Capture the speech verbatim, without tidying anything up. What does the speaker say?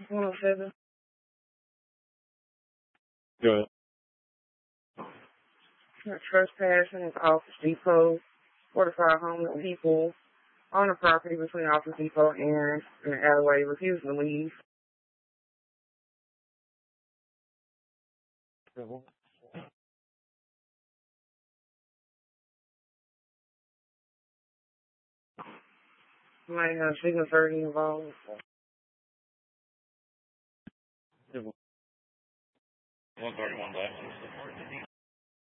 one oh seven. Good. Trespassing at Office Depot. forty-five homeless people on the property between Office Depot and an alleyway refusing to leave. Civil. Might have signal thirty involved. Civil. one thirty-one dash.